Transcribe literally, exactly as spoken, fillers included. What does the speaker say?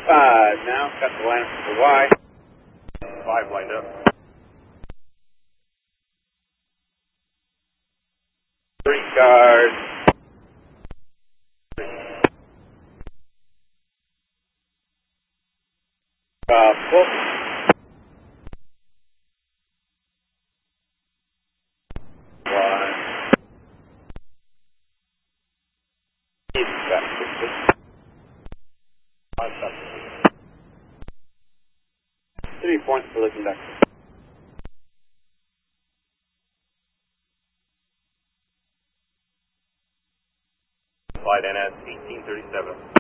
five now, cut the line for Y. Five lined up. Three cars. Uh, full. One. Five seconds. Three points for the conductor. Flight N S eighteen thirty-seven.